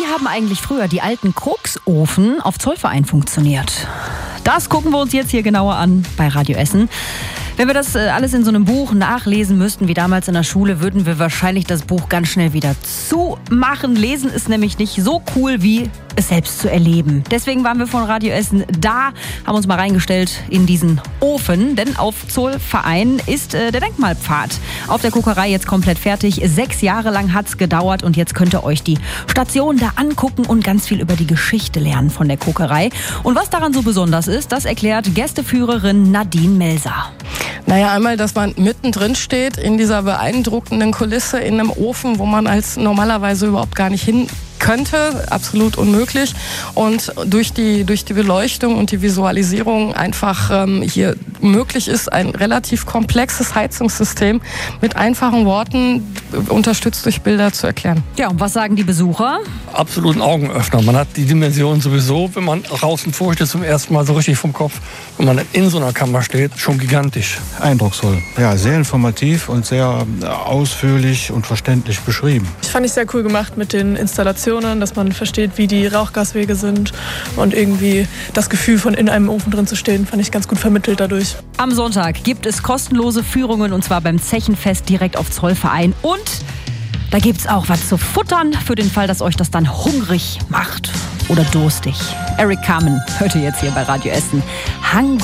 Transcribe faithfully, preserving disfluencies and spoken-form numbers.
haben eigentlich früher die alten Koksofen auf Zollverein funktioniert? Das gucken wir uns jetzt hier genauer an bei Radio Essen. Wenn wir das alles in so einem Buch nachlesen müssten, wie damals in der Schule, würden wir wahrscheinlich das Buch ganz schnell wieder zumachen. Lesen ist nämlich nicht so cool, wie es selbst zu erleben. Deswegen waren wir von Radio Essen da, haben uns mal reingestellt in diesen Ofen, denn auf Zollverein ist äh, der Denkmalpfad auf der Kokerei jetzt komplett fertig. Sechs Jahre lang hat's gedauert und jetzt könnt ihr euch die Station da angucken und ganz viel über die Geschichte lernen von der Kokerei. Und was daran so besonders ist, das erklärt Gästeführerin Nadine Melser. Naja, einmal, dass man mittendrin steht in dieser beeindruckenden Kulisse in einem Ofen, wo man als normalerweise überhaupt gar nicht hin könnte, absolut unmöglich. Und durch die, durch die Beleuchtung und die Visualisierung einfach ähm, hier möglich ist, ein relativ komplexes Heizungssystem mit einfachen Worten, unterstützt durch Bilder, zu erklären. Ja, und was sagen die Besucher? Absoluten Augenöffner. Man hat die Dimension sowieso, wenn man draußen vorsteht, zum ersten Mal so richtig vom Kopf, wenn man in so einer Kammer steht, schon gigantisch. Eindrucksvoll. Ja, sehr informativ und sehr ausführlich und verständlich beschrieben. Ich fand ich sehr cool gemacht mit den Installationen, dass man versteht, wie die Rauchgaswege sind und irgendwie das Gefühl von in einem Ofen drin zu stehen, fand ich ganz gut vermittelt dadurch. Am Sonntag gibt es kostenlose Führungen und zwar beim Zechenfest direkt auf Zollverein und da gibt's auch was zu futtern für den Fall, dass euch das dann hungrig macht oder durstig. Eric Carmen hört ihr jetzt hier bei Radio Essen. Hang